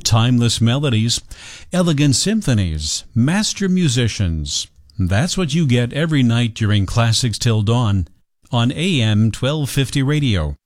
timeless melodies, elegant symphonies, master musicians. That's what you get every night during Classics Till Dawn on AM 1250 radio.